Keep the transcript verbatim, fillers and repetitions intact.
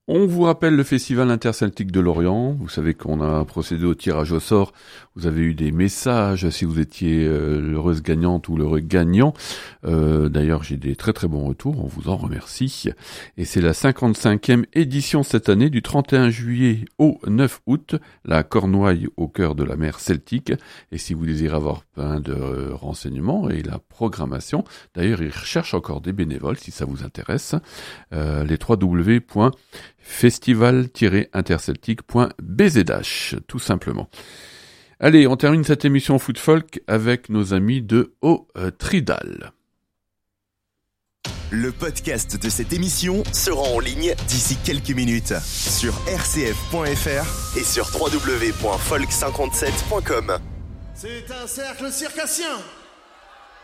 On vous rappelle le Festival interceltique de Lorient. Vous savez qu'on a procédé au tirage au sort. Vous avez eu des messages si vous étiez euh, l'heureuse gagnante ou l'heureux gagnant. Euh, d'ailleurs, j'ai des très très bons retours. On vous en remercie. Et c'est la cinquante-cinquième édition cette année du trente et un juillet au neuf août. La Cornouaille au cœur de la mer Celtique. Et si vous désirez avoir plein de euh, renseignements et la programmation, d'ailleurs, ils recherchent encore des bénévoles si ça vous intéresse. Euh, les w w w point festival tiret interceltique point b z h, tout simplement. Allez, on termine cette émission Foot Folk avec nos amis de Au Tridal. Le podcast de cette émission sera en ligne d'ici quelques minutes sur r c f point f r et sur w w w point folk cinquante-sept point com. C'est un cercle circassien.